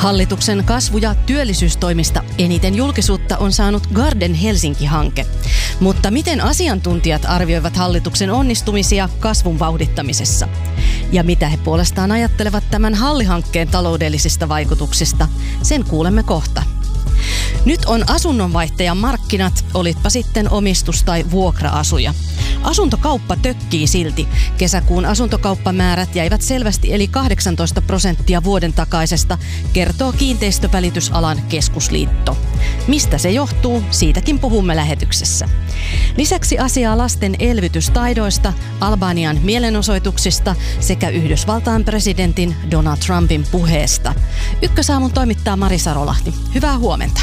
Hallituksen kasvu- ja työllisyystoimista eniten julkisuutta on saanut Garden Helsinki-hanke. Mutta miten asiantuntijat arvioivat hallituksen onnistumisia kasvun vauhdittamisessa? Ja mitä he puolestaan ajattelevat tämän hallihankkeen taloudellisista vaikutuksista? Sen kuulemme kohta. Nyt on asunnonvaihtajan markkinat, olitpa sitten omistus- tai vuokra-asuja. Asuntokauppa tökkii silti. Kesäkuun asuntokauppamäärät jäivät selvästi eli 18% vuoden takaisesta, kertoo Kiinteistövälitysalan keskusliitto. Mistä se johtuu? Siitäkin puhumme lähetyksessä. Lisäksi asiaa lasten elvytystaidoista, Albanian mielenosoituksista sekä Yhdysvaltain presidentin Donald Trumpin puheesta. Ykkösaamun toimittaa Mari Sarolahti. Hyvää huomenta.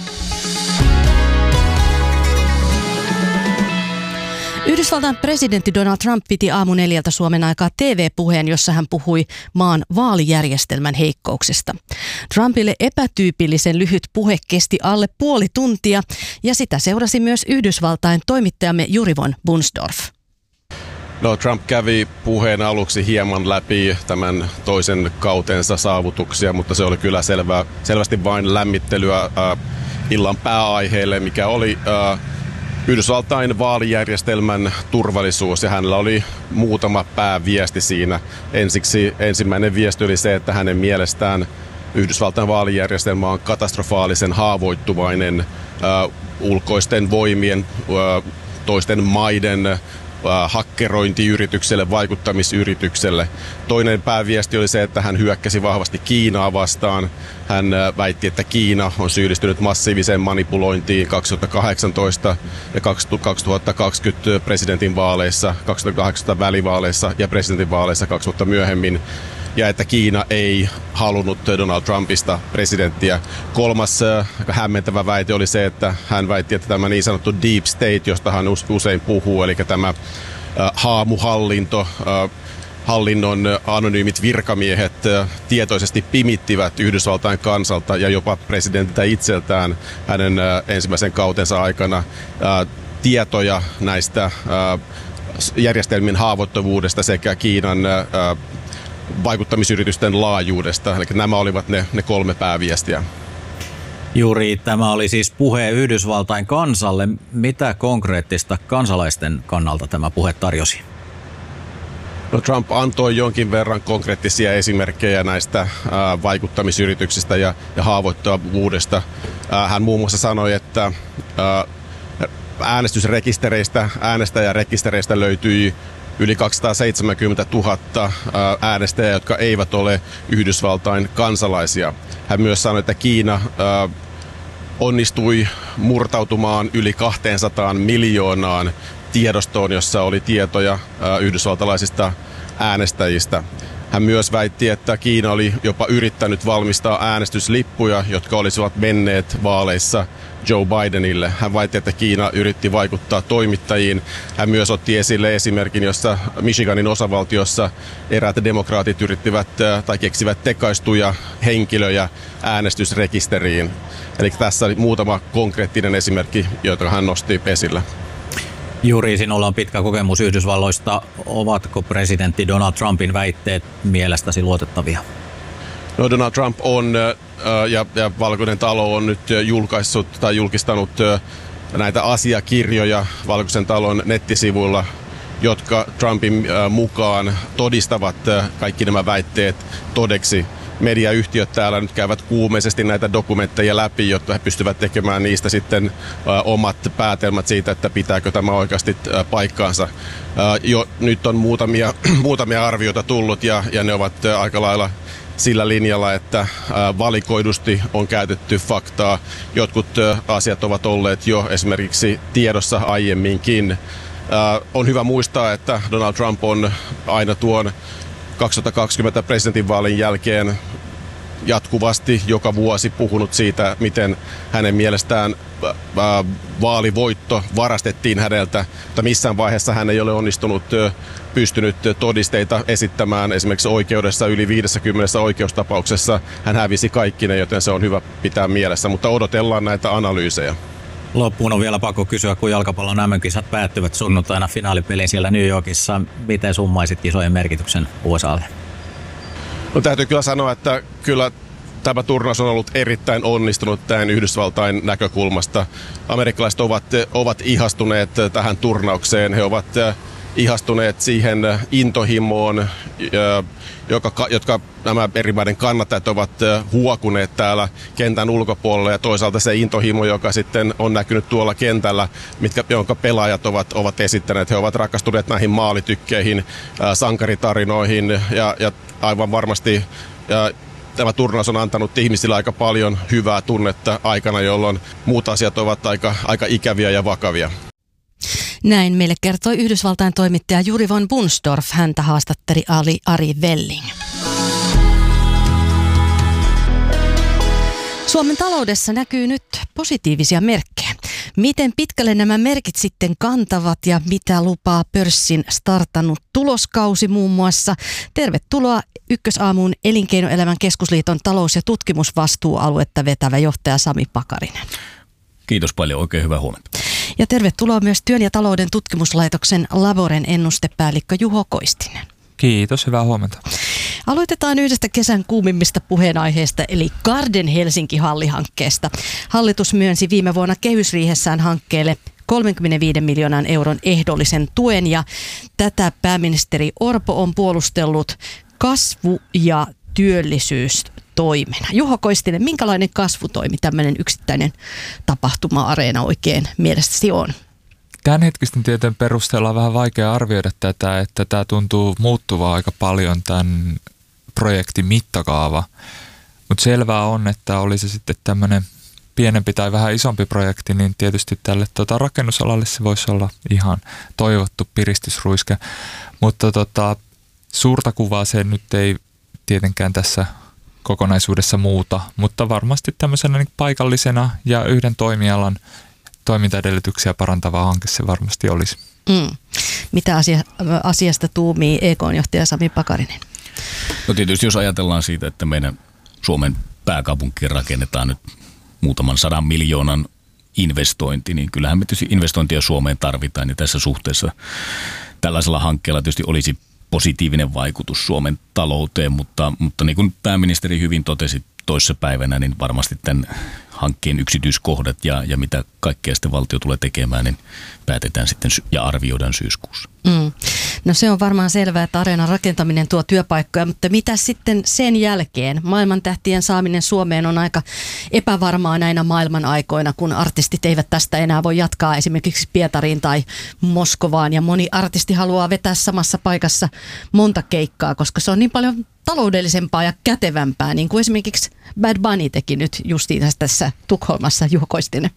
Yhdysvaltain presidentti Donald Trump piti aamu 4 Suomen aikaa TV-puheen, jossa hän puhui maan vaalijärjestelmän heikkouksista. Trumpille epätyypillisen lyhyt puhe kesti alle puoli tuntia ja sitä seurasi myös Yhdysvaltain toimittajamme Juri von Bunsdorf. No, Trump kävi puheen aluksi hieman läpi tämän toisen kautensa saavutuksia, mutta se oli kyllä selvästi vain lämmittelyä illan pääaiheelle, mikä oli Yhdysvaltain vaalijärjestelmän turvallisuus, ja hänellä oli muutama pääviesti siinä. Ensimmäinen viesti oli se, että hänen mielestään Yhdysvaltain vaalijärjestelmä on katastrofaalisen haavoittuvainen ulkoisten voimien, toisten maiden hakkerointiyritykselle, vaikuttamisyritykselle. Toinen pääviesti oli se, että hän hyökkäsi vahvasti Kiinaa vastaan. Hän väitti, että Kiina on syyllistynyt massiiviseen manipulointiin 2018 ja 2020 presidentinvaaleissa, 2018 välivaaleissa ja presidentinvaaleissa 2000 myöhemmin. Ja että Kiina ei halunnut Donald Trumpista presidenttiä. Kolmas hämmentävä väite oli se, että hän väitti, että tämä niin sanottu deep state, josta hän usein puhuu, eli tämä haamuhallinto, hallinnon anonyymit virkamiehet tietoisesti pimittivät Yhdysvaltain kansalta ja jopa presidentiltä itseltään hänen ensimmäisen kautensa aikana tietoja näistä järjestelmien haavoittuvuudesta sekä Kiinan vaikuttamisyritysten laajuudesta. Eli nämä olivat ne kolme pääviestiä. Juuri tämä oli siis puhe Yhdysvaltain kansalle. Mitä konkreettista kansalaisten kannalta tämä puhe tarjosi? No, Trump antoi jonkin verran konkreettisia esimerkkejä näistä vaikuttamisyrityksistä ja haavoittuvuudesta. Hän muun muassa sanoi, että äänestäjärekistereistä löytyi yli 270 000 äänestäjää, jotka eivät ole Yhdysvaltain kansalaisia. Hän myös sanoi, että Kiina onnistui murtautumaan yli 200 miljoonaan tiedostoon, jossa oli tietoja yhdysvaltalaisista äänestäjistä. Hän myös väitti, että Kiina oli jopa yrittänyt valmistaa äänestyslippuja, jotka olisivat menneet vaaleissa Joe Bidenille. Hän väitti, että Kiina yritti vaikuttaa toimittajiin. Hän myös otti esille esimerkin, jossa Michiganin osavaltiossa eräät demokraatit yrittivät tai keksivät tekaistuja henkilöjä äänestysrekisteriin. Eli tässä oli muutama konkreettinen esimerkki, jota hän nosti esille. Juuri sinulla on pitkä kokemus Yhdysvalloista. Ovatko presidentti Donald Trumpin väitteet mielestäsi luotettavia? No, Donald Trump on ja Valkoinen talo on nyt julkistanut näitä asiakirjoja Valkoisen talon nettisivuilla, jotka Trumpin mukaan todistavat kaikki nämä väitteet todeksi. Mediayhtiöt täällä nyt käyvät kuumeisesti näitä dokumentteja läpi, jotta he pystyvät tekemään niistä sitten omat päätelmät siitä, että pitääkö tämä oikeasti paikkaansa. Jo nyt on muutamia arvioita tullut ja ne ovat aika lailla sillä linjalla, että valikoidusti on käytetty faktaa. Jotkut asiat ovat olleet jo esimerkiksi tiedossa aiemminkin. On hyvä muistaa, että Donald Trump on aina tuon 2020 presidentinvaalin jälkeen jatkuvasti joka vuosi puhunut siitä, miten hänen mielestään vaalivoitto varastettiin häneltä, mutta missään vaiheessa hän ei ole pystynyt todisteita esittämään. Esimerkiksi oikeudessa yli 50 oikeustapauksessa hän hävisi kaikki ne, joten se on hyvä pitää mielessä, mutta odotellaan näitä analyysejä. Loppuun on vielä pakko kysyä, kun jalkapallon MM-kisat päättyvät sunnuntaina finaalipeliin siellä New Yorkissa. Miten summaisit kisojen merkityksen USAlle? No, täytyy kyllä sanoa, että kyllä tämä turnaus on ollut erittäin onnistunut tämän Yhdysvaltain näkökulmasta. Amerikkalaiset ovat ihastuneet tähän turnaukseen. He ovat ihastuneet siihen intohimoon, jotka nämä eri maiden kannattajat ovat huokuneet täällä kentän ulkopuolella, ja toisaalta se intohimo, joka sitten on näkynyt tuolla kentällä, jonka pelaajat ovat esittäneet. He ovat rakastuneet näihin maalitykkeihin, sankaritarinoihin ja aivan varmasti tämä turnaus on antanut ihmisille aika paljon hyvää tunnetta aikana, jolloin muut asiat ovat aika ikäviä ja vakavia. Näin meille kertoi Yhdysvaltain toimittaja Juri von Bunsdorf. Häntä haastatteli Ari Welling. Suomen taloudessa näkyy nyt positiivisia merkkejä. Miten pitkälle nämä merkit sitten kantavat ja mitä lupaa pörssin startannut tuloskausi muun muassa? Tervetuloa Ykkösaamuun Elinkeinoelämän keskusliiton talous- ja tutkimusvastuualuetta vetävä johtaja Sami Pakarinen. Kiitos paljon, oikein hyvää huomenta. Ja tervetuloa myös Työn ja talouden tutkimuslaitoksen Laboren ennustepäällikkö Juho Koistinen. Kiitos, hyvää huomenta. Aloitetaan yhdestä kesän kuumimmista puheenaiheesta, eli Garden Helsinki-hallihankkeesta. Hallitus myönsi viime vuonna kehysriihessään hankkeelle 35 miljoonan euron ehdollisen tuen, ja tätä pääministeri Orpo on puolustellut kasvu- ja työllisyystoimena. Juho Koistinen, minkälainen kasvutoimi tämmöinen yksittäinen tapahtuma-areena oikein mielestäsi on? Tämänhetkisten tietojen perusteella on vähän vaikea arvioida tätä, että tämä tuntuu muuttuvaa aika paljon tämän projektin mittakaava. Mutta selvää on, että oli se sitten tämmöinen pienempi tai vähän isompi projekti, niin tietysti tälle rakennusalalle se voisi olla ihan toivottu piristysruiske. Mutta suurta kuvaa se nyt ei tietenkään tässä kokonaisuudessa muuta, mutta varmasti tämmöisenä niin paikallisena ja yhden toimialan toimintaedellytyksiä parantava hanke se varmasti olisi. Mitä asiasta tuumii EK-johtaja Sami Pakarinen? No tietysti jos ajatellaan siitä, että meidän Suomen pääkaupunkiin rakennetaan nyt muutaman 100 miljoonan investointi, niin kyllähän me tietysti investointia Suomeen tarvitaan, ja tässä suhteessa tällaisella hankkeella tietysti olisi positiivinen vaikutus Suomen talouteen, mutta niin kuin pääministeri hyvin totesi toissapäivänä, niin varmasti tämän hankkeen yksityiskohdat ja mitä kaikkea sitten valtio tulee tekemään, niin päätetään sitten ja arvioidaan syyskuussa. No se on varmaan selvää, että areenan rakentaminen tuo työpaikkoja, mutta mitä sitten sen jälkeen? Maailmantähtien saaminen Suomeen on aika epävarmaa näinä maailman aikoina, kun artistit eivät tästä enää voi jatkaa esimerkiksi Pietariin tai Moskovaan, ja moni artisti haluaa vetää samassa paikassa monta keikkaa, koska se on niin paljon taloudellisempaa ja kätevämpää, niin kuin esimerkiksi Bad Bunny teki nyt justiin tässä Tukholmassa, Juho Koistinen.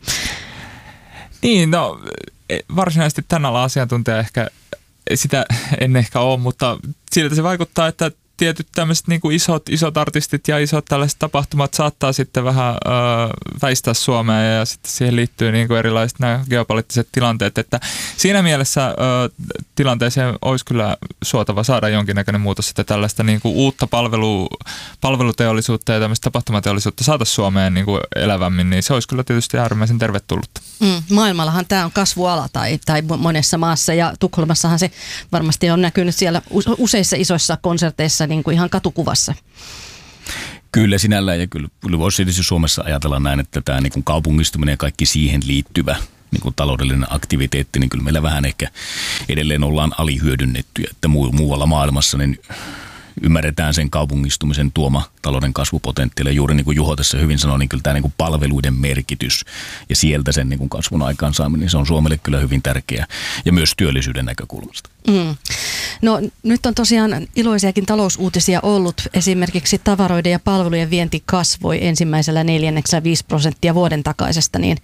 Niin, no varsinaisesti tämän alan asiantuntija ehkä sitä en ehkä ole, mutta siltä se vaikuttaa, että tietyt tämmöiset niin kuin isot artistit ja isot tällaiset tapahtumat saattaa sitten vähän väistää Suomea, ja sitten siihen liittyy niin kuin erilaiset nämä geopoliittiset tilanteet, että siinä mielessä tilanteeseen olisi kyllä suotava saada jonkinnäköinen muutos, että tällaista niin kuin uutta palveluteollisuutta ja tämmöistä tapahtumateollisuutta saada Suomeen niin kuin elävämmin, niin se olisi kyllä tietysti äärimmäisen tervetullutta. Maailmallahan tämä on kasvuala tai monessa maassa, ja Tukholmassahan se varmasti on näkynyt siellä useissa isoissa konserteissa niin kuin ihan katukuvassa. Kyllä sinällään, ja kyllä voisi tietysti Suomessa ajatella näin, että tämä niin kuin kaupungistuminen ja kaikki siihen liittyvä niin kuin taloudellinen aktiviteetti, niin kyllä meillä vähän ehkä edelleen ollaan alihyödynnettyjä, että muualla maailmassa niin ymmärretään sen kaupungistumisen tuoma talouden kasvupotentiaali. Ja juuri niin kuin Juho tässä hyvin sanoi, niin kyllä tämä niin kuin palveluiden merkitys ja sieltä sen niin kuin kasvun aikaansaaminen, niin se on Suomelle kyllä hyvin tärkeä, ja myös työllisyyden näkökulmasta. No nyt on tosiaan iloisiakin talousuutisia ollut. Esimerkiksi tavaroiden ja palvelujen vienti kasvoi ensimmäisellä neljänneksellä 5% vuoden takaisesta. Niin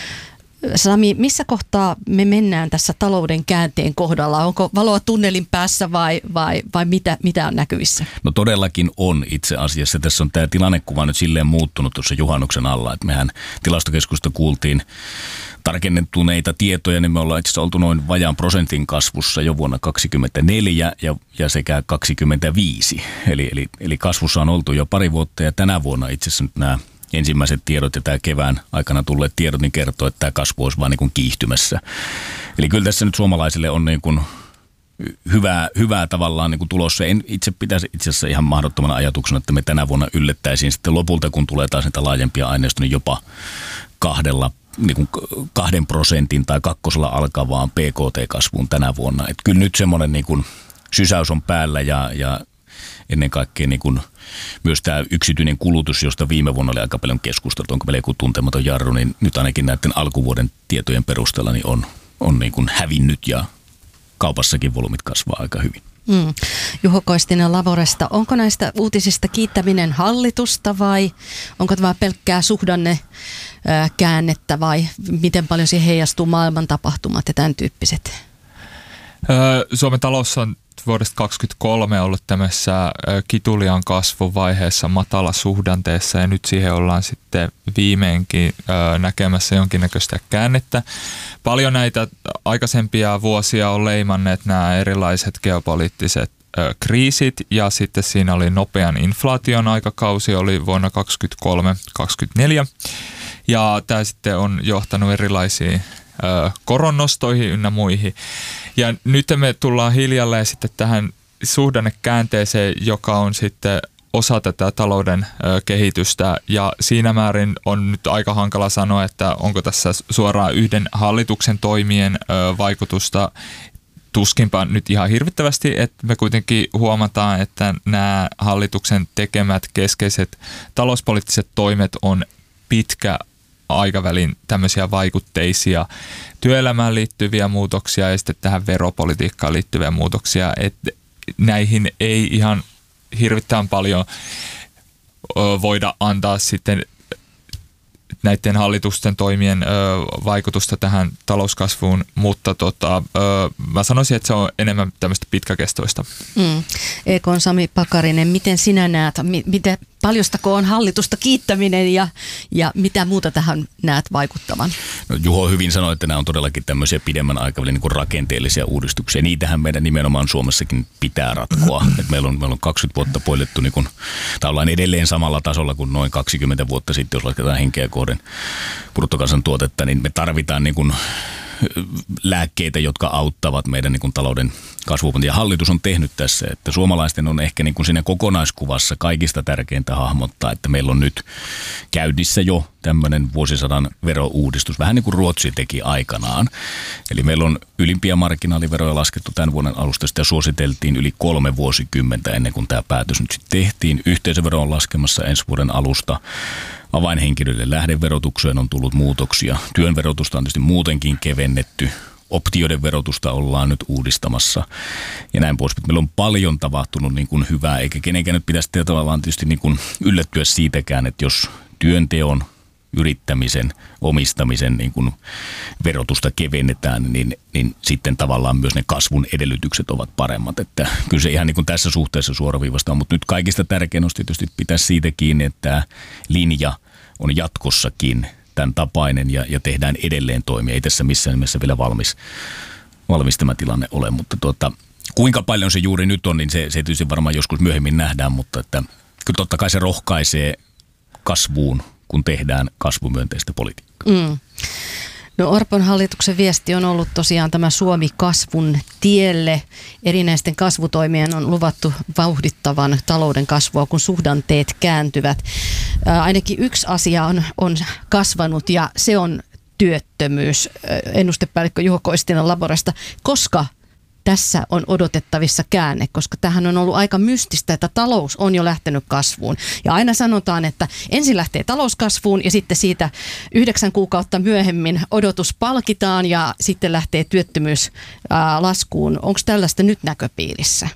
Sami, missä kohtaa me mennään tässä talouden käänteen kohdalla? Onko valoa tunnelin päässä vai mitä on näkyvissä? No todellakin on itse asiassa. Tässä on tämä tilannekuva nyt silleen muuttunut tuossa juhannuksen alla, että mehän tilastokeskusta kuultiin tarkennettuneita tietoja, niin me ollaan itse asiassa oltu noin vajaan prosentin kasvussa jo vuonna 2024 ja sekä 2025. Eli kasvussa on oltu jo pari vuotta, ja tänä vuonna itse asiassa nyt nämä ensimmäiset tiedot ja tämä kevään aikana tulleet tiedot niin kertoo, että tämä kasvu olisi vaan niin kuin kiihtymässä. Eli kyllä tässä nyt suomalaisille on niin kuin hyvää tavallaan niin kuin tulossa. En itse pitäisi itse asiassa ihan mahdottomana ajatuksena, että me tänä vuonna yllättäisiin sitten lopulta, kun tulee taas niitä laajempia aineistoja, niin jopa 2% tai 2% alkavaan PKT-kasvuun tänä vuonna. Et kyllä nyt semmoinen niin kuin sysäys on päällä ja ennen kaikkea niin kuin myös tämä yksityinen kulutus, josta viime vuonna oli aika paljon keskusteltu, onko meillä joku tuntematon jarru, niin nyt ainakin näiden alkuvuoden tietojen perusteella niin on niin kuin hävinnyt ja kaupassakin volyymit kasvaa aika hyvin. Juho Koistinen Laboresta, onko näistä uutisista kiittäminen hallitusta vai onko tämä pelkkää suhdanne käännettä vai miten paljon siihen heijastuu maailman tapahtumat ja tämän tyyppiset? Suomen talous on vuodesta 2023 ollut tämmöisessä kituliaan kasvuvaiheessa matalasuhdanteessa ja nyt siihen ollaan sitten viimeinkin näkemässä jonkinnäköistä käännettä. Paljon näitä aikaisempia vuosia on leimanneet nämä erilaiset geopoliittiset kriisit ja sitten siinä oli nopean inflaation aikakausi, oli vuonna 2023-2024 ja tämä sitten on johtanut erilaisiin koronnostoihin ynnä muihin. Ja nyt me tullaan hiljalleen sitten tähän suhdannekäänteeseen, joka on sitten osa tätä talouden kehitystä ja siinä määrin on nyt aika hankala sanoa, että onko tässä suoraan yhden hallituksen toimien vaikutusta. Tuskinpa nyt ihan hirvittävästi, että me kuitenkin huomataan, että nämä hallituksen tekemät keskeiset talouspoliittiset toimet on pitkä aikavälin tämmöisiä vaikutteisia työelämään liittyviä muutoksia ja sitten tähän veropolitiikkaan liittyviä muutoksia, että näihin ei ihan hirvittävän paljon voida antaa sitten näiden hallitusten toimien vaikutusta tähän talouskasvuun, mutta mä sanoisin, että se on enemmän tämmöistä pitkäkestoista. EK:n Sami Pakarinen, miten sinä näet, paljostako on hallitusta kiittäminen ja mitä muuta tähän näet vaikuttavan? No, Juho hyvin sanoi, että nämä on todellakin tämmöisiä pidemmän aikavälin niin kuin rakenteellisia uudistuksia. Niitähän meidän nimenomaan Suomessakin pitää ratkoa. Et meillä on 20 vuotta poilettu, niin kuin, tai ollaan edelleen samalla tasolla kuin noin 20 vuotta sitten, jos lasketaan henkeä kohden bruttokansantuotetta, niin me tarvitaan niin kuin lääkkeitä, jotka auttavat meidän niin kuin talouden kasvua. Ja hallitus on tehnyt tässä, että suomalaisten on ehkä niin kuin siinä kokonaiskuvassa kaikista tärkeintä hahmottaa, että meillä on nyt käynnissä jo tämmöinen vuosisadan verouudistus, vähän niin kuin Ruotsi teki aikanaan. Eli meillä on ylimpiä marginaaliveroja laskettu tämän vuoden alusta, sitä suositeltiin yli 3 vuosikymmentä ennen kuin tämä päätös nyt sitten tehtiin. Yhteisövero on laskemassa ensi vuoden alusta. Avainhenkilöille lähdeverotukseen on tullut muutoksia. Työn verotusta on tietysti muutenkin kevennetty. Optioiden verotusta ollaan nyt uudistamassa ja näin pois. Meillä on paljon tapahtunut niin kuin hyvää, eikä kenenkään nyt pitäisi tavallaan tietysti niin kuin yllättyä siitäkään, että jos työnteon, yrittämisen, omistamisen niin kuin verotusta kevennetään, niin sitten tavallaan myös ne kasvun edellytykset ovat paremmat. Että kyllä se ihan niin kuin tässä suhteessa suoraviivasta on, mutta nyt kaikista tärkein on tietysti pitää siitä kiinni, että linja on jatkossakin tämän tapainen ja tehdään edelleen toimia. Ei tässä missään nimessä vielä valmis tämä tilanne ole, mutta kuinka paljon se juuri nyt on, niin se tietysti varmaan joskus myöhemmin nähdään, mutta että kyllä totta kai se rohkaisee kasvuun, kun tehdään kasvumyönteistä politiikkaa. No Orpon hallituksen viesti on ollut tosiaan tämä Suomi kasvun tielle. Erinäisten kasvutoimien on luvattu vauhdittavan talouden kasvua, kun suhdanteet kääntyvät. Ainakin yksi asia on kasvanut ja se on työttömyys. Ennustepäällikkö Juho Koistinen Laborasta. Koska tässä on odotettavissa käänne, koska tämähän on ollut aika mystistä, että talous on jo lähtenyt kasvuun. Ja aina sanotaan, että ensin lähtee talouskasvuun ja sitten siitä 9 kuukautta myöhemmin odotus palkitaan ja sitten lähtee työttömyys laskuun. Onko tällaista nyt näköpiirissä?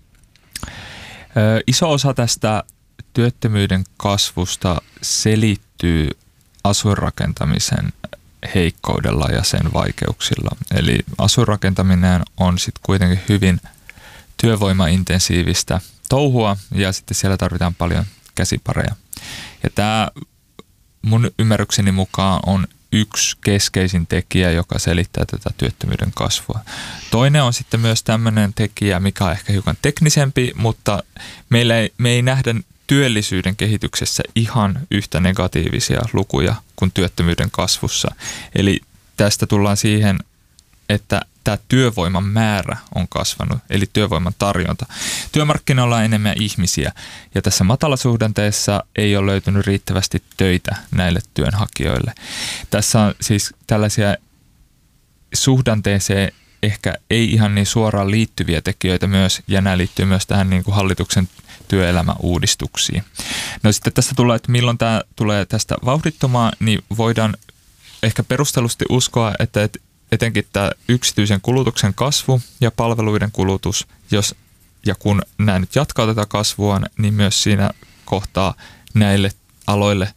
Iso osa tästä työttömyyden kasvusta selittyy asuinrakentamisen heikkoudella ja sen vaikeuksilla. Eli asuinrakentaminen on sitten kuitenkin hyvin työvoimaintensiivistä touhua ja sitten siellä tarvitaan paljon käsipareja. Ja tämä mun ymmärrykseni mukaan on yksi keskeisin tekijä, joka selittää tätä työttömyyden kasvua. Toinen on sitten myös tämmöinen tekijä, mikä on ehkä hiukan teknisempi, mutta me ei nähdä työllisyyden kehityksessä ihan yhtä negatiivisia lukuja kuin työttömyyden kasvussa. Eli tästä tullaan siihen, että tämä työvoiman määrä on kasvanut, eli työvoiman tarjonta. Työmarkkinoilla on enemmän ihmisiä, ja tässä matalasuhdanteessa ei ole löytynyt riittävästi töitä näille työnhakijoille. Tässä on siis tällaisia suhdanteeseen ehkä ei ihan niin suoraan liittyviä tekijöitä myös, ja nämä liittyy myös tähän niin kuin hallituksen työelämäuudistuksiin. No sitten tässä tulee, että milloin tämä tulee tästä vauhdittumaan, niin voidaan ehkä perustellusti uskoa, että etenkin tämä yksityisen kulutuksen kasvu ja palveluiden kulutus, jos ja kun nämä nyt jatkaa tätä kasvua, niin myös siinä kohtaa näille aloille,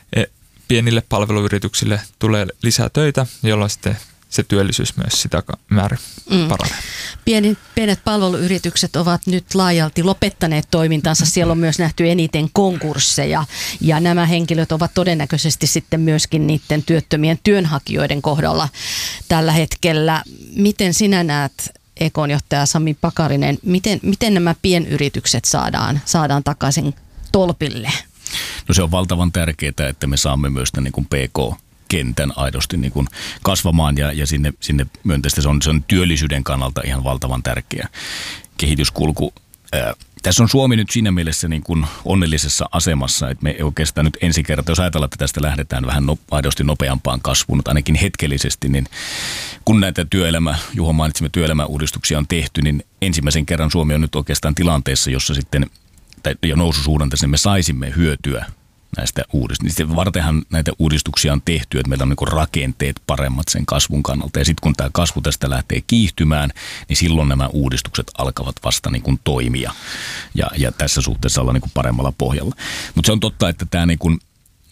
pienille palveluyrityksille tulee lisää töitä, jolloin sitten se työllisyys myös sitä määrin paranee. Pienet palveluyritykset ovat nyt laajalti lopettaneet toimintansa. Siellä on myös nähty eniten konkursseja, ja nämä henkilöt ovat todennäköisesti sitten myöskin niiden työttömien työnhakijoiden kohdalla tällä hetkellä. Miten sinä näet, Ekon johtaja Sami Pakarinen, miten nämä pienyritykset saadaan takaisin tolpille? No se on valtavan tärkeää, että me saamme myös tämän niin kuin PK-kentän aidosti niin kuin kasvamaan ja sinne myönteistä. Se on työllisyyden kannalta ihan valtavan tärkeä kehityskulku. Tässä on Suomi nyt siinä mielessä niin kuin onnellisessa asemassa, että me oikeastaan nyt ensi kertaa, jos ajatellaan, että tästä lähdetään vähän aidosti nopeampaan kasvuun, ainakin hetkellisesti, niin kun näitä Juho mainitsimme työelämäuudistuksia on tehty, niin ensimmäisen kerran Suomi on nyt oikeastaan tilanteessa, jossa sitten, ja noususuhdanteessa me saisimme hyötyä näistä uudistuksista. Vartenhan näitä uudistuksia on tehty, että meillä on niin rakenteet paremmat sen kasvun kannalta. Ja sitten kun tämä kasvu tästä lähtee kiihtymään, niin silloin nämä uudistukset alkavat vasta niin kuin toimia. Ja tässä suhteessa ollaan niin kuin paremmalla pohjalla. Mutta se on totta, että tämä niin kuin,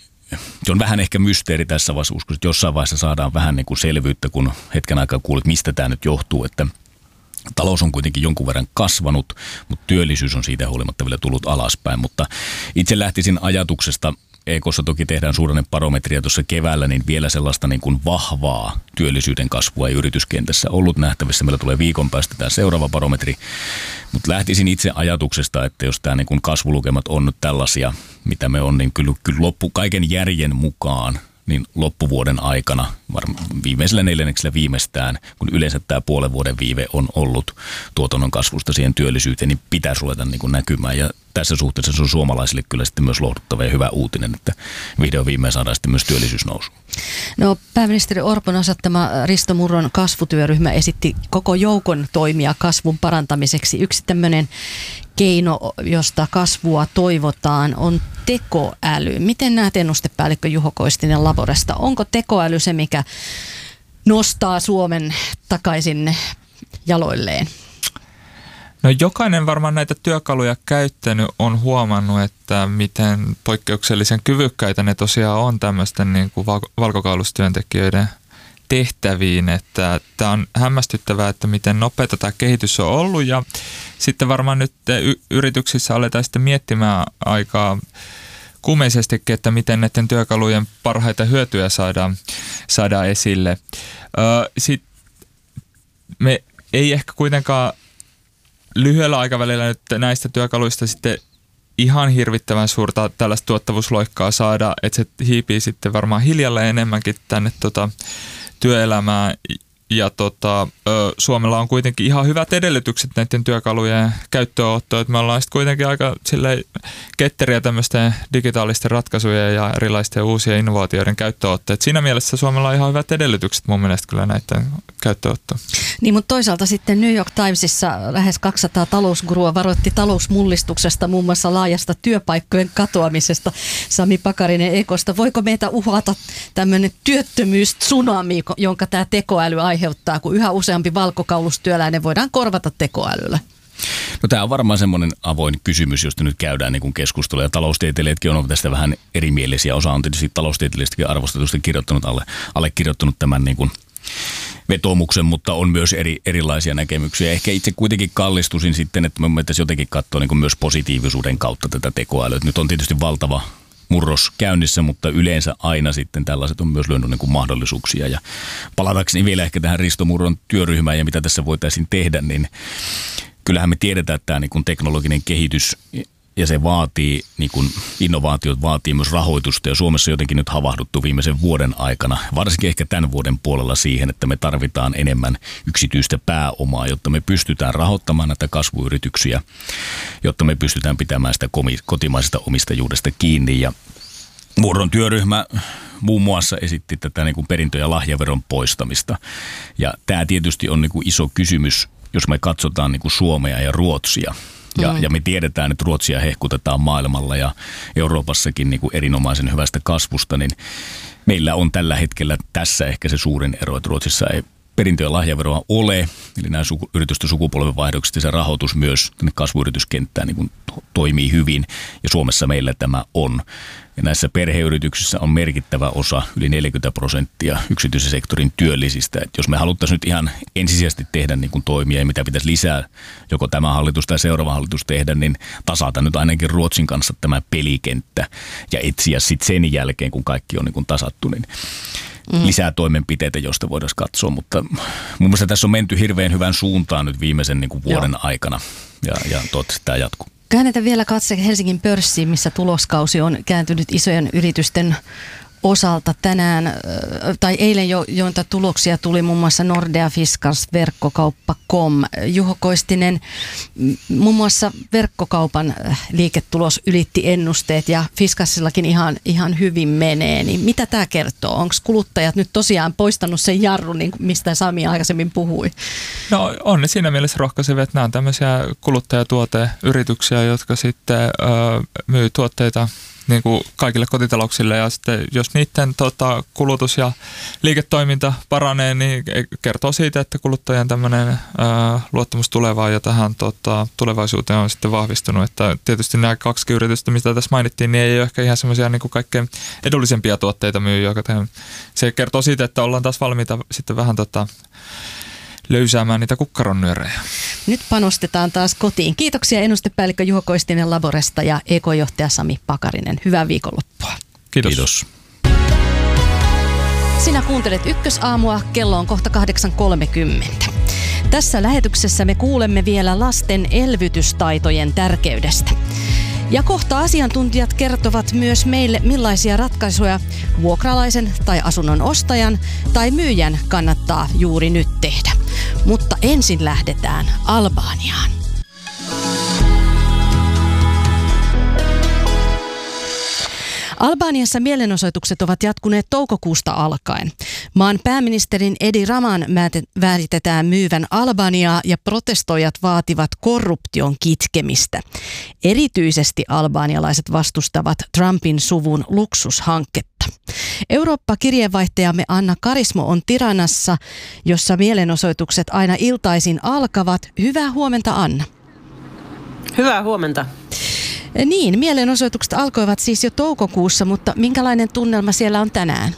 se on vähän ehkä mysteeri tässä vaiheessa. Uskon, että jossain vaiheessa saadaan vähän niin kuin selvyyttä, kun hetken aikaa kuulit, mistä tämä nyt johtuu, että talous on kuitenkin jonkun verran kasvanut, mutta työllisyys on siitä huolimatta vielä tullut alaspäin. Mutta itse lähtisin ajatuksesta, EK:ssa toki tehdään suhdannebarometria tuossa keväällä, niin vielä sellaista niin kuin vahvaa työllisyyden kasvua ei yrityskentässä ollut nähtävissä. Meillä tulee viikon päästä tämä seuraava barometri. Mutta lähtisin itse ajatuksesta, että jos tämä niin kuin kasvulukemat on nyt tällaisia, mitä me on, niin kyllä kaiken järjen mukaan, niin loppuvuoden aikana, viimeisellä neljänneksellä viimeistään, kun yleensä tämä puolen vuoden viive on ollut tuotannon kasvusta siihen työllisyyteen, niin pitäisi ruveta niin kuin näkymään. Ja tässä suhteessa se on suomalaisille kyllä sitten myös lohduttava ja hyvä uutinen, että vihdoin viimein saadaan sitten myös työllisyys nousuun. No, pääministeri Orpon asettama Risto Murron kasvutyöryhmä esitti koko joukon toimia kasvun parantamiseksi. Yksi tämmöinen keino, josta kasvua toivotaan, on tekoäly. Miten näet, ennustepäällikkö Juho Koistinen Laboresta? Onko tekoäly se, mikä nostaa Suomen takaisin jaloilleen? No jokainen varmaan näitä työkaluja käyttänyt on huomannut, että miten poikkeuksellisen kyvykkäitä ne tosiaan on tämmöisten niin kuin valkokaulustyöntekijöiden tehtäviin, että tämä on hämmästyttävää, että miten nopeata tämä kehitys on ollut, ja sitten varmaan nyt yrityksissä aletaan sitten miettimään aikaa kuumeisestikin, että miten näiden työkalujen parhaita hyötyjä saadaan esille. Sitten me ei ehkä kuitenkaan lyhyellä aikavälillä nyt näistä työkaluista sitten ihan hirvittävän suurta tällaista tuottavuusloikkaa saada, että se hiipii sitten varmaan hiljalleen enemmänkin tänne työelämään. Ja Suomella on kuitenkin ihan hyvät edellytykset näiden työkalujen käyttöönottoon, että me ollaan sitten kuitenkin aika ketteriä tämmöisten digitaalisten ratkaisujen ja erilaisten uusien innovaatioiden käyttöönottoon. Et siinä mielessä Suomella on ihan hyvät edellytykset mun mielestä kyllä näiden käyttöönottoon. Niin, mutta toisaalta sitten New York Timesissa lähes 200 talousgurua varoitti talousmullistuksesta, muun muassa laajasta työpaikkojen katoamisesta. Sami Pakarinen Ekosta, voiko meitä uhata tämmöinen työttömyys-tsunami, jonka tämä tekoäly aiheuttaa, kun yhä useampi valkokaulustyöläinen voidaan korvata tekoälyllä? No tämä on varmaan semmoinen avoin kysymys, josta nyt käydään niin kuin keskustelua, ja taloustieteilijätkin on tästä vähän erimielisiä. Osa on tietysti taloustieteilijöistäkin arvostetusti allekirjoittanut tämän niin kuin vetoomuksen, mutta on myös erilaisia näkemyksiä. Ehkä itse kuitenkin kallistusin sitten, että me pitäisi jotenkin katsoa niin kuin myös positiivisuuden kautta tätä tekoälyä. Nyt on tietysti valtava murros käynnissä, mutta yleensä aina sitten tällaiset on myös lyönyt niin kuin mahdollisuuksia. Ja palatakseni vielä ehkä tähän Risto Murron työryhmään ja mitä tässä voitaisiin tehdä, niin kyllähän me tiedetään, että tämä niin kuin teknologinen kehitys ja se vaatii, niin kuin innovaatiot vaatii myös rahoitusta, ja Suomessa jotenkin nyt havahduttu viimeisen vuoden aikana, varsinkin ehkä tämän vuoden puolella siihen, että me tarvitaan enemmän yksityistä pääomaa, jotta me pystytään rahoittamaan näitä kasvuyrityksiä, jotta me pystytään pitämään sitä kotimaisesta omistajuudesta kiinni. Ja Murron työryhmä muun muassa esitti tätä niin kuin perintö- ja lahjaveron poistamista. Ja tämä tietysti on niin kuin iso kysymys, jos me katsotaan niin kuin Suomea ja Ruotsia. Ja me tiedetään, että Ruotsia hehkutetaan maailmalla ja Euroopassakin niin kuin erinomaisen hyvästä kasvusta, niin meillä on tällä hetkellä tässä ehkä se suurin ero, että Ruotsissa ei perintö- ja lahjaveroa ole, eli nämä yritysten sukupolvenvaihdokset ja se rahoitus myös tänne kasvuyrityskenttään niin kuin toimii hyvin, ja Suomessa meillä tämä on. Ja näissä perheyrityksissä on merkittävä osa, yli 40% yksityisen sektorin työllisistä. Et jos me haluttaisiin nyt ihan ensisijaisesti tehdä niin kuin toimia ja mitä pitäisi lisää, joko tämä hallitus tai seuraava hallitus tehdä, niin tasata nyt ainakin Ruotsin kanssa tämä pelikenttä ja etsiä sitten sen jälkeen, kun kaikki on niin kuin tasattu, niin lisää toimenpiteitä, joista voidaan katsoa, mutta mun mielestä tässä on menty hirveän hyvän suuntaan nyt viimeisen niin kuin vuoden aikana ja toivottavasti tämä jatkuu. Käännetään vielä katse Helsingin pörssiin, missä tuloskausi on kääntynyt isojen yritysten osalta tänään, tai eilen joita tuloksia tuli muun muassa Nordea, Fiskars, Verkkokauppa.com. Juho Koistinen, muun muassa Verkkokaupan liiketulos ylitti ennusteet ja Fiskarsillakin ihan hyvin menee. Niin mitä tämä kertoo? Onko kuluttajat nyt tosiaan poistanut sen jarrun, niin mistä Sami aikaisemmin puhui? No on ne siinä mielessä rohkaisevia, että nämä on tämmöisiä kuluttajatuoteyrityksiä, jotka sitten myy tuotteita niin kuin kaikille kotitalouksille, ja sitten jos niiden kulutus ja liiketoiminta paranee, niin kertoo siitä, että kuluttajien tämmöinen luottamus tulevaan ja tähän tulevaisuuteen on sitten vahvistunut. Että tietysti nämä 2 yritystä, mistä tässä mainittiin, niin ei ole ehkä ihan semmoisia niin kuin kaikkein edullisempia tuotteita myy, se kertoo siitä, että ollaan taas valmiita sitten vähän löysäämään niitä kukkaronnyörejä. Nyt panostetaan taas kotiin. Kiitoksia ennustepäällikkö Juho Koistinen Laboresta ja EK-johtaja Sami Pakarinen. Hyvää viikonloppua. Kiitos. Sinä kuuntelet Ykkösaamua, kello on kohta 8.30. Tässä lähetyksessä me kuulemme vielä lasten elvytystaitojen tärkeydestä. Ja kohta asiantuntijat kertovat myös meille, millaisia ratkaisuja vuokralaisen tai asunnon ostajan tai myyjän kannattaa juuri nyt tehdä. Mutta ensin lähdetään Albaniaan. Albaniassa mielenosoitukset ovat jatkuneet toukokuusta alkaen. Maan pääministerin Edi Raman väitetään myyvän Albaniaa ja protestoijat vaativat korruption kitkemistä. Erityisesti albanialaiset vastustavat Trumpin suvun luksushanketta. Eurooppa-kirjeenvaihtajamme Anna Karismo on Tiranassa, jossa mielenosoitukset aina iltaisin alkavat. Hyvää huomenta, Anna. Hyvää huomenta. Niin, mielenosoitukset alkoivat siis jo toukokuussa, mutta minkälainen tunnelma siellä on tänään?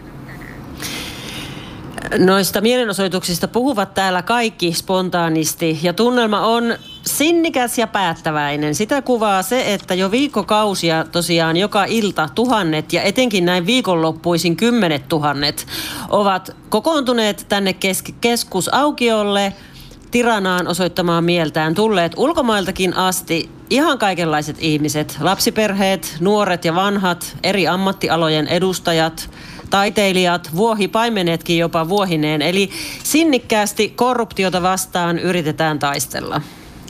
Noista mielenosoituksista puhuvat täällä kaikki spontaanisti ja tunnelma on sinnikäs ja päättäväinen. Sitä kuvaa se, että jo viikkokausia tosiaan joka ilta tuhannet ja etenkin näin viikonloppuisin 10 000 ovat kokoontuneet tänne keskusaukiolle Tiranaan osoittamaan mieltään, tulleet ulkomailtakin asti ihan kaikenlaiset ihmiset, lapsiperheet, nuoret ja vanhat, eri ammattialojen edustajat, taiteilijat, vuohipaimenetkin jopa vuohineen. Eli sinnikkäästi korruptiota vastaan yritetään taistella.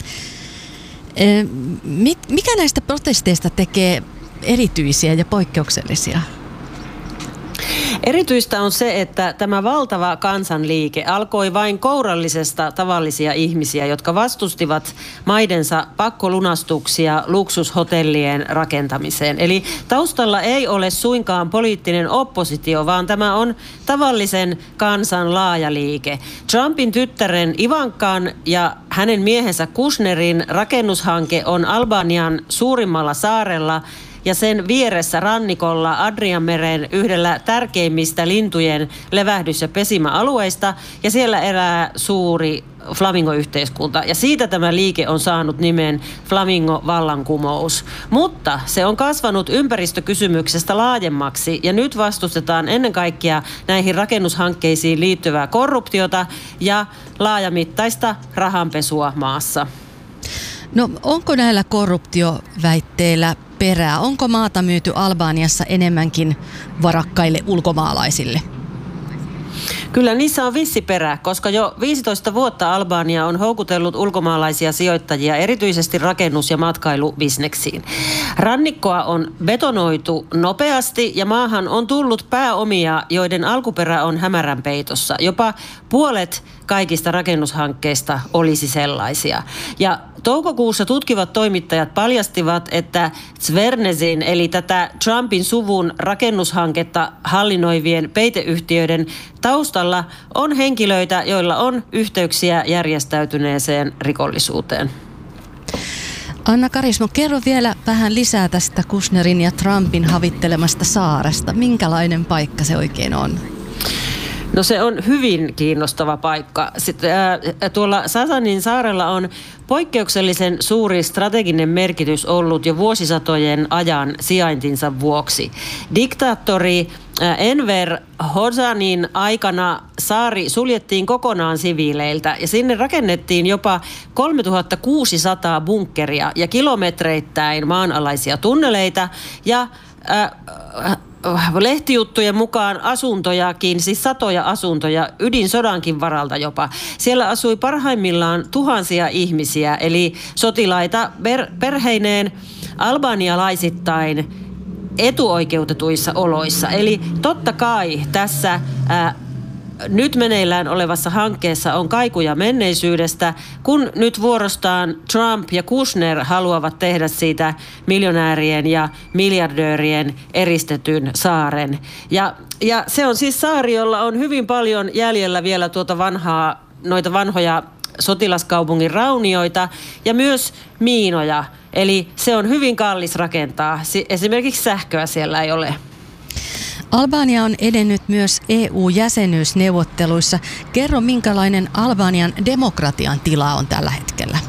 Mikä näistä protesteista tekee erityisiä ja poikkeuksellisia? Erityistä on se, että tämä valtava kansanliike alkoi vain kourallisesta tavallisia ihmisiä, jotka vastustivat maidensa pakkolunastuksia luksushotellien rakentamiseen. Eli taustalla ei ole suinkaan poliittinen oppositio, vaan tämä on tavallisen kansan laaja liike. Trumpin tyttären Ivankan ja hänen miehensä Kushnerin rakennushanke on Albanian suurimmalla saarella ja sen vieressä rannikolla Adrianmeren yhdellä tärkeimmistä lintujen levähdys- ja pesimäalueista, ja siellä elää suuri flamingoyhteiskunta. Ja siitä tämä liike on saanut nimen Flamingo-vallankumous. Mutta se on kasvanut ympäristökysymyksestä laajemmaksi, ja nyt vastustetaan ennen kaikkea näihin rakennushankkeisiin liittyvää korruptiota ja laajamittaista rahanpesua maassa. No onko näillä korruptioväitteillä perää? Onko maata myyty Albaniassa enemmänkin varakkaille ulkomaalaisille? Kyllä niissä on vissi perä, koska jo 15 vuotta Albania on houkutellut ulkomaalaisia sijoittajia erityisesti rakennus- ja matkailubisneksiin. Rannikkoa on betonoitu nopeasti ja maahan on tullut pääomia, joiden alkuperä on hämärän peitossa. Jopa puolet kaikista rakennushankkeista olisi sellaisia. Ja toukokuussa tutkivat toimittajat paljastivat, että Zvernesin eli tätä Trumpin suvun rakennushanketta hallinnoivien peiteyhtiöiden taustalla on henkilöitä, joilla on yhteyksiä järjestäytyneeseen rikollisuuteen. Anna Karismo, kerro vielä vähän lisää tästä Kushnerin ja Trumpin havittelemasta saaresta. Minkälainen paikka se oikein on? No se on hyvin kiinnostava paikka. Sitten, tuolla Sasanin saarella on poikkeuksellisen suuri strateginen merkitys ollut jo vuosisatojen ajan sijaintinsa vuoksi. Diktaattori Enver Hoxhanin aikana saari suljettiin kokonaan siviileiltä ja sinne rakennettiin jopa 3600 bunkkeria ja kilometreittäin maanalaisia tunneleita ja lehtijuttujen mukaan asuntojakin, siis satoja asuntoja, ydinsodankin varalta jopa. Siellä asui parhaimmillaan tuhansia ihmisiä, eli sotilaita perheineen albanialaisittain etuoikeutetuissa oloissa. Eli totta kai tässä nyt meneillään olevassa hankkeessa on kaikuja menneisyydestä, kun nyt vuorostaan Trump ja Kushner haluavat tehdä siitä miljonäärien ja miljardöörien eristetyn saaren. Ja se on siis saari, jolla on hyvin paljon jäljellä vielä noita vanhoja sotilaskaupungin raunioita ja myös miinoja. Eli se on hyvin kallis rakentaa. Esimerkiksi sähköä siellä ei ole. Albania on edennyt myös EU-jäsenyysneuvotteluissa. Kerro, minkälainen Albanian demokratian tila on tällä hetkellä?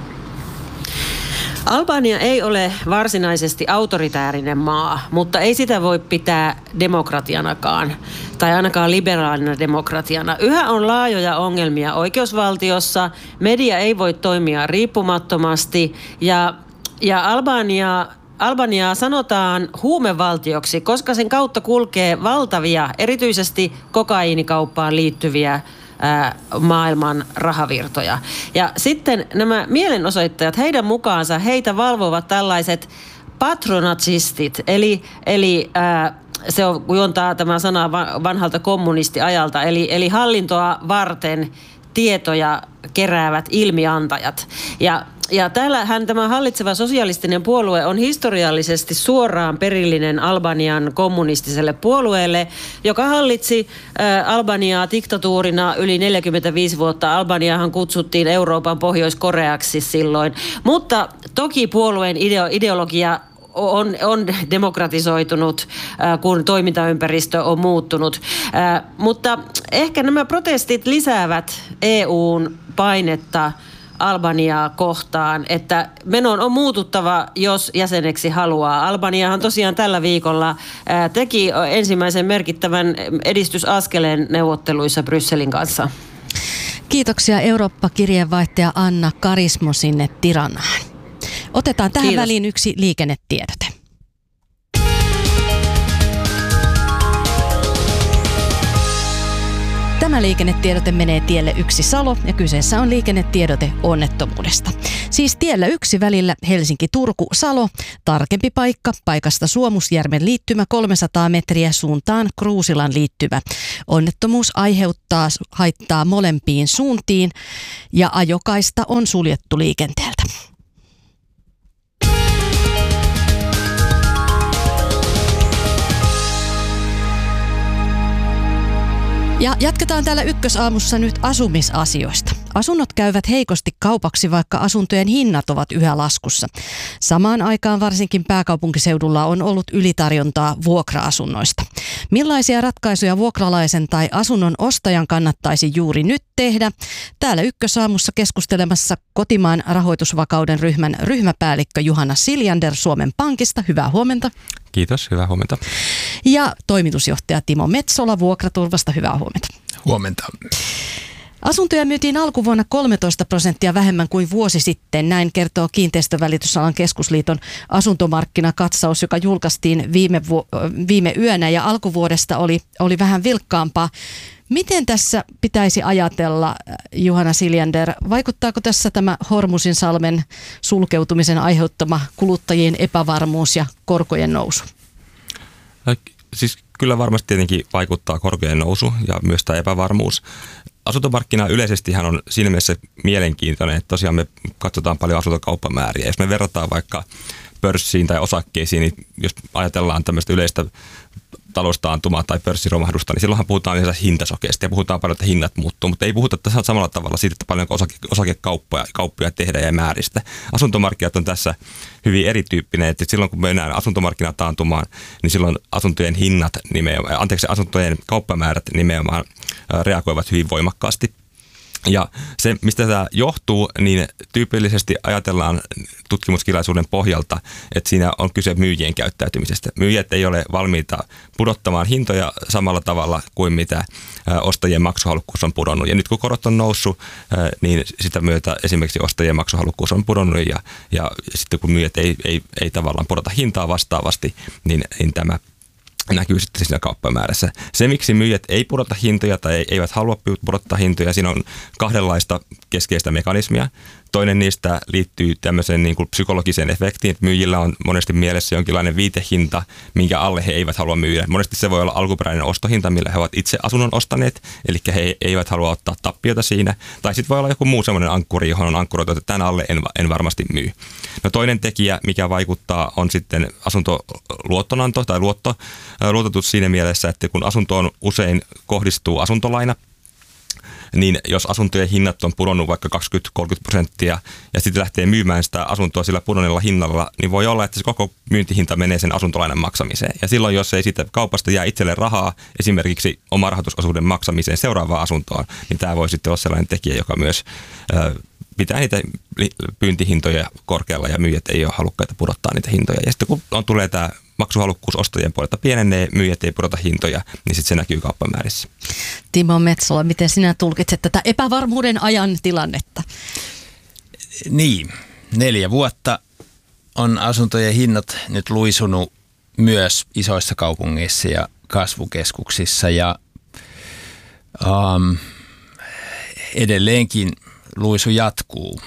Albania ei ole varsinaisesti autoritäärinen maa, mutta ei sitä voi pitää demokratianakaan, tai ainakaan liberaalina demokratiana. Yhä on laajoja ongelmia oikeusvaltiossa, media ei voi toimia riippumattomasti ja Albaniaa sanotaan huumevaltioksi, koska sen kautta kulkee valtavia, erityisesti kokaiinikauppaan liittyviä maailman rahavirtoja. Ja sitten nämä mielenosoittajat, heidän mukaansa heitä valvovat tällaiset patronatsistit, eli se juontaa tämä sana vanhalta kommunistiajalta, eli hallintoa varten tietoja keräävät ilmiantajat. Ja täällähän tämä hallitseva sosialistinen puolue on historiallisesti suoraan perillinen Albanian kommunistiselle puolueelle, joka hallitsi Albaniaa diktatuurina yli 45 vuotta. Albaniahan kutsuttiin Euroopan Pohjois-Koreaksi silloin, mutta toki puolueen ideologia on demokratisoitunut, kun toimintaympäristö on muuttunut. Mutta ehkä nämä protestit lisäävät EUn painetta Albaniaa kohtaan, että menon on muututtava, jos jäseneksi haluaa. Albaniahan tosiaan tällä viikolla teki ensimmäisen merkittävän edistysaskeleen neuvotteluissa Brysselin kanssa. Kiitoksia Eurooppa-kirjeenvaihtaja Anna Karismo sinne Tiranaan. Otetaan tähän väliin yksi liikennetiedote. Tämä liikennetiedote menee tielle 1 Salo ja kyseessä on liikennetiedote onnettomuudesta. Siis tiellä 1 välillä Helsinki-Turku-Salo, tarkempi paikka, paikasta Suomusjärven liittymä 300 metriä suuntaan Kruusilan liittymä. Onnettomuus aiheuttaa haittaa molempiin suuntiin ja ajokaista on suljettu liikenteeltä. Ja jatketaan täällä Ykkösaamussa nyt asumisasioista. Asunnot käyvät heikosti kaupaksi, vaikka asuntojen hinnat ovat yhä laskussa. Samaan aikaan varsinkin pääkaupunkiseudulla on ollut ylitarjontaa vuokra-asunnoista. Millaisia ratkaisuja vuokralaisen tai asunnon ostajan kannattaisi juuri nyt tehdä? Täällä Ykkösaamussa keskustelemassa kotimaan rahoitusvakauden ryhmän ryhmäpäällikkö Juhana Siljander Suomen Pankista. Hyvää huomenta. Kiitos, hyvää huomenta. Ja toimitusjohtaja Timo Metsola Vuokraturvasta. Hyvää huomenta. Huomenta. Asuntoja myytiin alkuvuonna 13% vähemmän kuin vuosi sitten. Näin kertoo Kiinteistövälitysalan keskusliiton asuntomarkkinakatsaus, joka julkaistiin viime yönä ja alkuvuodesta oli vähän vilkkaampaa. Miten tässä pitäisi ajatella, Juhana Siljander? Vaikuttaako tässä tämä Hormuzinsalmen sulkeutumisen aiheuttama kuluttajien epävarmuus ja korkojen nousu? Siis kyllä varmasti tietenkin vaikuttaa korkojen nousu ja myös tämä epävarmuus. Asuntomarkkina yleisestihän on siinä mielessä mielenkiintoinen, että tosiaan me katsotaan paljon asuntokauppamääriä. Jos me verrataan vaikka pörssiin tai osakkeisiin, niin jos ajatellaan tämmöistä yleistä taloustaantumaa tai pörssiromahdusta, niin silloinhan puhutaan yleensä hintasokeista ja puhutaan paljon, että hinnat muuttuu, mutta ei puhuta tässä samalla tavalla siitä, että paljonko osakekauppoja tehdään ja määristä. Asuntomarkkinat on tässä hyvin erityyppinen, että silloin kun mennään asuntomarkkinat taantumaan, niin silloin asuntojen asuntojen kauppamäärät nimenomaan reagoivat hyvin voimakkaasti. Ja se, mistä tämä johtuu, niin tyypillisesti ajatellaan tutkimuskirjallisuuden pohjalta, että siinä on kyse myyjien käyttäytymisestä. Myyjät ei ole valmiita pudottamaan hintoja samalla tavalla kuin mitä ostajien maksuhalukkuus on pudonnut. Ja nyt kun korot on noussut, niin sitä myötä esimerkiksi ostajien maksuhalukkuus on pudonnut ja sitten kun myyjät ei tavallaan pudota hintaa vastaavasti, niin tämä näkyy sitten siinä kauppamäärässä. Se, miksi myyjät ei pudota hintoja tai eivät halua pudottaa hintoja, siinä on kahdenlaista keskeistä mekanismia. Toinen niistä liittyy tämmöiseen niin kuin psykologiseen efektiin, että myyjillä on monesti mielessä jonkinlainen viitehinta, minkä alle he eivät halua myydä. Monesti se voi olla alkuperäinen ostohinta, millä he ovat itse asunnon ostaneet, eli he eivät halua ottaa tappiota siinä. Tai sitten voi olla joku muu semmoinen ankkuri, johon on ankkuroitu, että tämän alle en varmasti myy. No toinen tekijä, mikä vaikuttaa, on sitten asuntoluottonanto tai luototus siinä mielessä, että kun asuntoon usein kohdistuu asuntolaina, niin jos asuntojen hinnat on pudonnut vaikka 20-30% ja sitten lähtee myymään sitä asuntoa sillä pudonneella hinnalla, niin voi olla, että se koko myyntihinta menee sen asuntolainan maksamiseen. Ja silloin, jos ei siitä kaupasta jää itselle rahaa esimerkiksi oman rahoitusosuuden maksamiseen seuraavaan asuntoon, niin tämä voi sitten olla sellainen tekijä, joka myös pitää niitä pyyntihintoja korkealla ja myyjät ei ole halukkaita pudottaa niitä hintoja. Ja sitten kun tulee tämä maksuhalukkuus ostajien puolelta pienenee, myyjät ei pudota hintoja, niin sitten se näkyy kauppamäärissä. Timo Metsola, miten sinä tulkitset tätä epävarmuuden ajan tilannetta? Niin, 4 vuotta on asuntojen hinnat nyt luisunut myös isoissa kaupungeissa ja kasvukeskuksissa ja edelleenkin luisu jatkuu.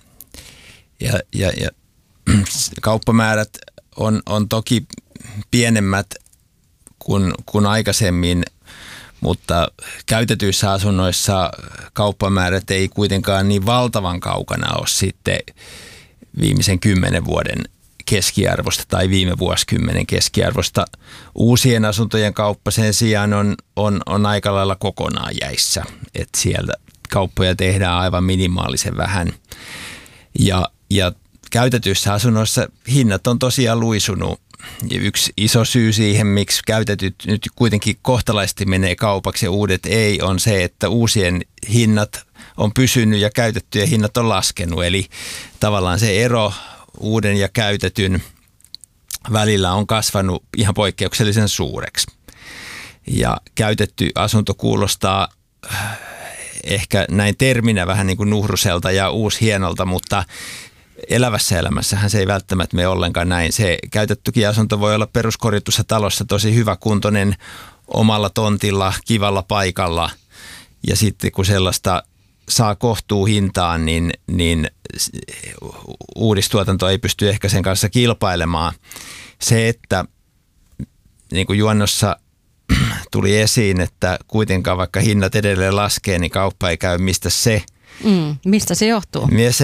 Ja kauppamäärät on toki pienemmät kuin aikaisemmin, mutta käytetyissä asunnoissa kauppamäärät ei kuitenkaan niin valtavan kaukana ole sitten viimeisen 10 vuoden keskiarvosta tai viime vuosikymmenen keskiarvosta. Uusien asuntojen kauppa sen sijaan on aika lailla kokonaan jäissä, että sieltä kauppoja tehdään aivan minimaalisen vähän. Ja käytetyissä asunnoissa hinnat on tosiaan luisunut. Ja yksi iso syy siihen, miksi käytetyt nyt kuitenkin kohtalaisesti menee kaupaksi ja uudet ei, on se, että uusien hinnat on pysynyt ja käytettyjen hinnat on laskenut. Eli tavallaan se ero uuden ja käytetyn välillä on kasvanut ihan poikkeuksellisen suureksi. Ja käytetty asunto kuulostaa ehkä näin terminä vähän niin kuin nuhruselta ja uushienolta, mutta elävässä elämässähän se ei välttämättä mene ollenkaan näin. Se käytettykin asunto voi olla peruskorjatussa talossa tosi hyväkuntoinen omalla tontilla, kivalla paikalla. Ja sitten kun sellaista saa kohtuuhintaan, niin uudistuotanto ei pysty ehkä sen kanssa kilpailemaan. Se, että niin kuin juonnossa tuli esiin, että kuitenkaan vaikka hinnat edelleen laskee, niin kauppa ei käy, mistä se Mistä se johtuu?